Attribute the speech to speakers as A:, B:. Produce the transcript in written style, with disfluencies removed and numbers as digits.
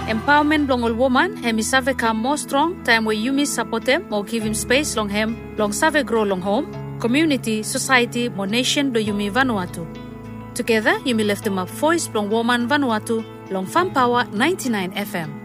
A: Empowerment long all woman, hemi save come more strong, time where Yumi support them, or give him space long him, long save grow long home, community, society, more nation do Yumi Vanuatu. Together, Yumi left them up voice long woman Vanuatu, long Fan Power 99 FM.